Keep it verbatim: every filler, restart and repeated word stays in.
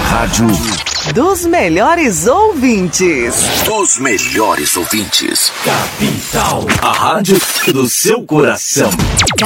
rádio dos melhores ouvintes. Dos melhores ouvintes. Capital, a rádio do seu coração.